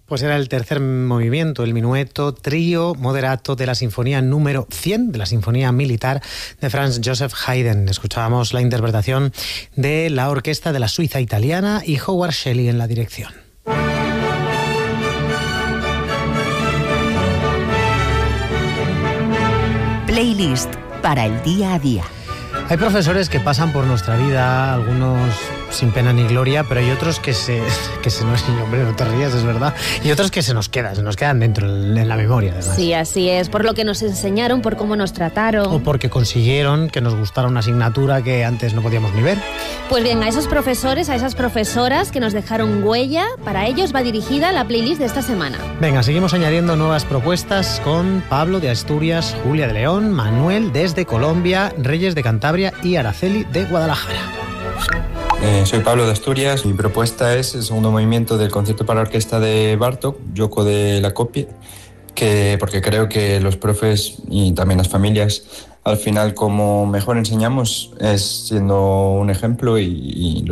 Pues era el tercer movimiento, el minueto trío moderato de la sinfonía número 100 de la Sinfonía Militar de Franz Joseph Haydn. Escuchábamos la interpretación de la orquesta de la Suiza italiana y Howard Shelley en la dirección. Playlist para el día a día. Hay profesores que pasan por nuestra vida, algunos sin pena ni gloria, pero hay otros que se nos... Hombre, no te rías, es verdad. Y otros que se nos quedan dentro en la memoria, además. Sí, así es, por lo que nos enseñaron, por cómo nos trataron. O porque consiguieron que nos gustara una asignatura que antes no podíamos ni ver. Pues bien, a esos profesores, a esas profesoras que nos dejaron huella, para ellos va dirigida la playlist de esta semana. Venga, seguimos añadiendo nuevas propuestas con Pablo de Asturias, Julia de León, Manuel desde Colombia, Reyes de Cantabria y Araceli de Guadalajara. Soy Pablo de Asturias. Mi propuesta es el segundo movimiento del concierto para orquesta de Bartók, Yoko de la Copia, porque creo que los profes y también las familias, al final, como mejor enseñamos es siendo un ejemplo y